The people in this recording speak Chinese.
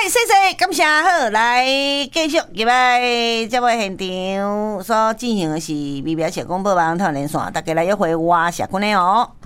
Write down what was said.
谢谢，感谢好，来继续入来节目现场所进行的是微表社广播网台连线，大家来约会我社群的哦。